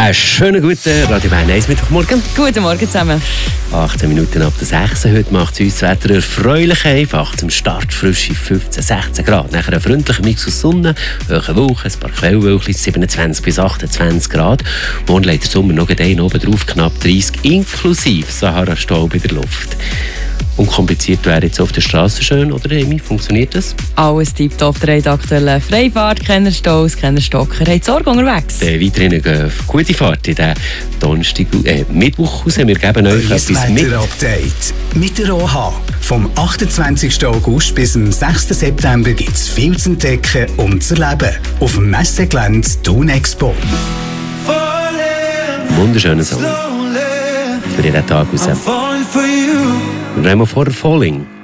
Einen schönen guten Radio Bern 1 Mittwochmorgen. Guten Morgen zusammen. 18 Minuten ab der 6. Heute macht uns das Wetter erfreulich einfach. Zum Start frische 15, 16 Grad. Nachher ein freundlicher Mix aus Sonne, hohe Wolken, ein paar Quellwölkchen, 27 bis 28 Grad. Morgen legt der Sommer noch einen oben drauf, knapp 30, inklusive Sahara-Staub in der Luft. Unkompliziert wäre jetzt auf der Straße schön, oder Emi? Funktioniert das? Alles tipptopp. Der aktuelle Freifahrt, keine Staus, keine Stocker. Habt Sorge unterwegs? Weiterhin eine gute Fahrt in den Mittwoch raus. Wir geben euch etwas mit. Update mit der OH. Vom 28. August bis zum 6. September gibt es viel zu entdecken und zu erleben. Auf dem Messegelände Thun Expo. Wunderschöner Song. Für jeden Tag raus. Remo for Falling.